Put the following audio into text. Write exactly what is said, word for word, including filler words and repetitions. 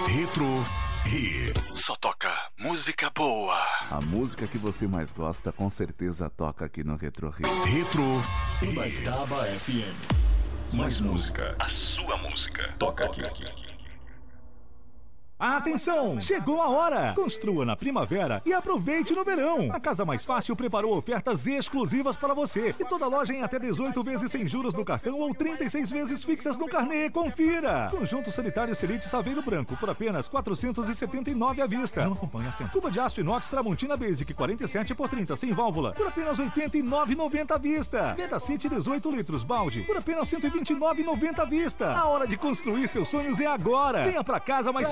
Retro Hits. Só toca música boa. A música que você mais gosta com certeza toca aqui no Retro Hits. Retro Baitaba F M. Mais música. A sua música. Toca aqui. Atenção! Chegou a hora! Construa na primavera e aproveite no verão! A Casa Mais Fácil preparou ofertas exclusivas para você. E toda loja em até dezoito vezes sem juros no cartão ou trinta e seis vezes fixas no carnê. Confira! Conjunto sanitário Selite Saveiro Branco por apenas quatrocentos e setenta e nove reais à vista. Não acompanha a Cuba de aço inox Tramontina Basic quarenta e sete por trinta sem válvula por apenas oitenta e nove reais e noventa centavos à vista. Veda City dezoito litros balde por apenas cento e vinte e nove reais e noventa centavos à vista. A hora de construir seus sonhos é agora! Venha pra Casa Mais